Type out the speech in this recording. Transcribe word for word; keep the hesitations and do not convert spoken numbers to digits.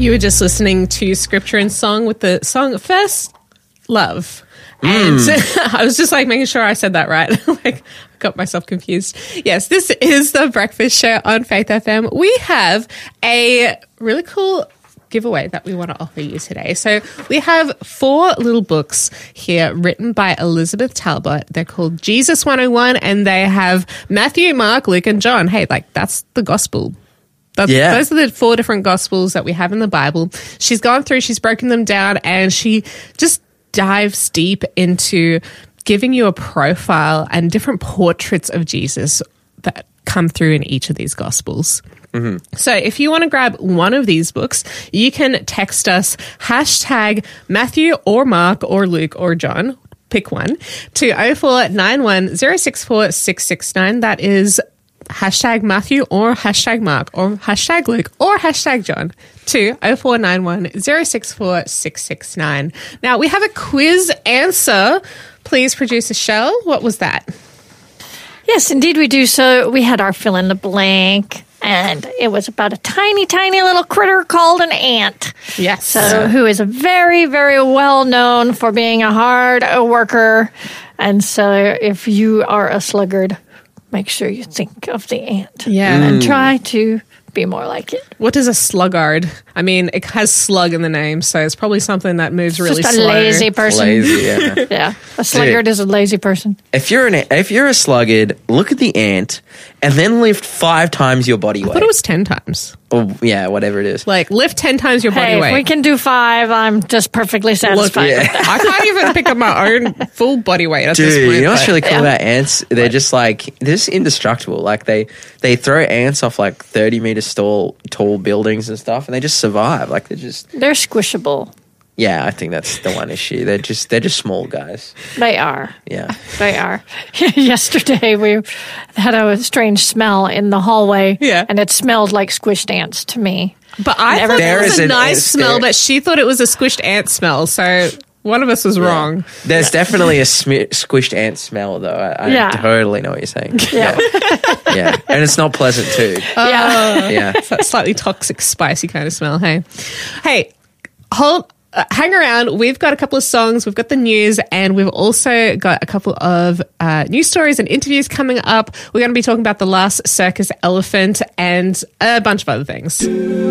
You were just listening to Scripture and Song with the song First Love. And mm. I was just like making sure I said that right. Like, got myself confused. Yes, this is the Breakfast Show on Faith F M. We have a really cool giveaway that we want to offer you today. So we have four little books here written by Elizabeth Talbot. They're called Jesus one oh one, and they have Matthew, Mark, Luke, and John. Hey, like that's the gospel. That's, yeah. Those are the four different gospels that we have in the Bible. She's gone through, she's broken them down, and she just dives deep into giving you a profile and different portraits of Jesus that come through in each of these gospels. Mm-hmm. So if you want to grab one of these books, you can text us hashtag Matthew or Mark or Luke or John, pick one, to oh four nine one oh six four six six nine. That is hashtag Matthew or hashtag Mark or hashtag Luke or hashtag John to oh four nine one oh six four six six nine. Now, we have a quiz answer. Please, producer Shell, what was that? Yes, indeed we do. So we had our fill in the blank, and it was about a tiny, tiny little critter called an ant. Yes. So who is very, very well known for being a hard worker. And so if you are a sluggard, make sure you think of the ant. Yeah. And try to be more like it. What is a sluggard? I mean, it has slug in the name, so it's probably something that moves really Just a slow. lazy person. Lazy, yeah. Yeah. A sluggard Dude, is a lazy person. If you're an if you're a sluggard, look at the ant and then lift five times your body weight. I thought it was ten times. Or, yeah, whatever it is. Like, lift ten times your body hey, weight. If we can do five, I'm just perfectly satisfied Look, yeah. with that. I can't even pick up my own full body weight at Dude, this point. you know what's but, really cool yeah. about ants? They're what? just like, they're just indestructible. Like, they, they throw ants off like thirty meters tall, tall buildings and stuff, and they just survive. Like, they're just... They're squishable. Yeah, I think that's the one issue. They're just they're just small guys. They are. Yeah. They are. Yesterday we had a strange smell in the hallway. Yeah. And it smelled like squished ants to me. But I Never- thought There it was is a an nice ant smell, there. but she thought it was a squished ant smell. So one of us was wrong. There's definitely a smi- squished ant smell, though. I, I Yeah. totally know what you're saying. Yeah. Yeah. Yeah. And it's not pleasant, too. Yeah. Yeah. It's that slightly toxic, spicy kind of smell. Hey, hey, hold. Uh, hang around. We've got a couple of songs. We've got the news, and we've also got a couple of uh, news stories and interviews coming up. We're going to be talking about the last circus elephant and a bunch of other things.